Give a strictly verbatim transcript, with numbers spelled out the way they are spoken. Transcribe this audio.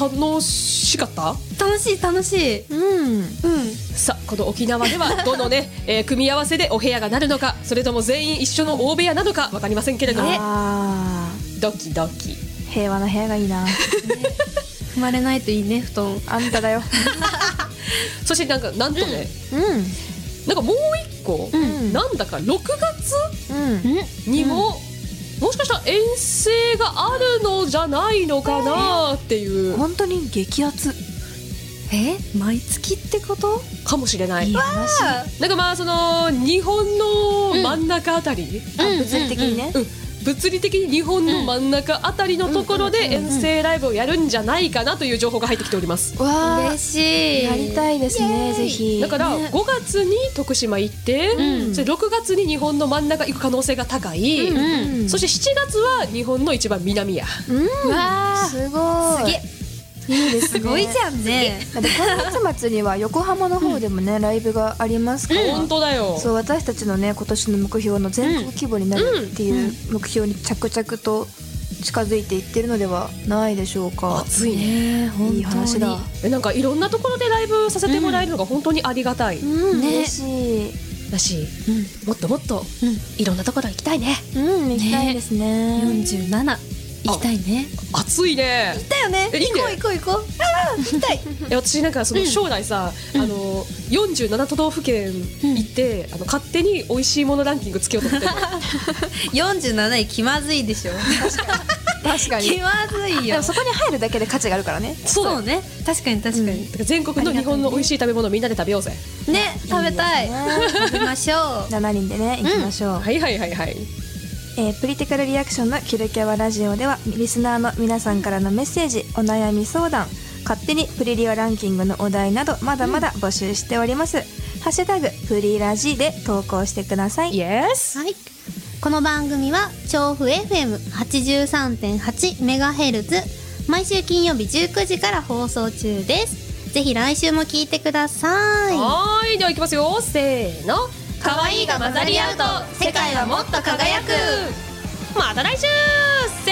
楽しかった？ 楽しい楽しい。 うんうん。 さあこの沖縄ではどのね、えー、組み合わせでお部屋がなるのか、それとも全員一緒の大部屋なのか分かりませんけれども、 あドキドキ。 平和な部屋がいいな。 踏まれないといいね布団。 あんただよ。 そしてなんかなんとね、 うなんかもう一個、 んなんだかろくがつうんにも、もしかしたら遠征があるのじゃないのかなっていう本当に激アツ。 え毎月ってこと？ かもしれない。 いい話。 なんかまあその日本の真ん中あたり、 あ物理的にね。 うん物理的に日本の真ん中あたりのところで遠征ライブをやるんじゃないかなという情報が入ってきております。 わ嬉しい。 やりたいですね、ぜひ。 だからねごがつに徳島行って、 うんそれろくがつに日本の真ん中行く可能性が高い、 うんそしてしちがつは日本の一番南や。 うんわーすごい。 すげえ。 いいですね。 すごいじゃんね。 だって今月末には横浜の方でもね、ライブがありますから、 本当だよ。 そう私たちのね今年の目標の全国規模になるっていう目標に着々と近づいていってるのではないでしょうか。 暑いね。 ね本当にいい話だ。 えなんかいろんなところでライブさせてもらえるのが本当にありがたい、 うん、 ね嬉しい。 だし、 うんもっともっといろんなところ行きたいね。 うん行きたいですね。 よんじゅうなな行きたいね。 暑いね。 だよね。 えいいね行こう行こう行こう。あー行きたい。 え私なんかその将来さ、あのよんじゅうなな都道府県行って、あの勝手に美味しいものランキングつけようと思ってるの。 よんじゅうなない気まずいでしょ。 確かに。 気まずいよでも。そこに入るだけで価値があるからね。 そうだよそうね。確かに確かに。 だから全国の日本の美味しい食べ物をみんなで食べようぜ。 ね食べたい。 いいですね食べましょう。 しちにんでね行きましょう。 はいはいはいはい。 えープリティカルリアクションのキルキャワラジオではリスナーの皆さんからのメッセージ、お悩み相談、勝手にプリリアランキングのお題などまだまだ募集しております。ハッシュタグプリラジで投稿してください。 イエス。 はい。この番組は調布 エフエムはちじゅうさんてんはちメガヘルツ毎週金曜日じゅうくじから放送中です。ぜひ来週も聞いてください。 はーい、ではいきますよ。せーの。 可愛いが混ざり合うと世界はもっと輝く。 また来週。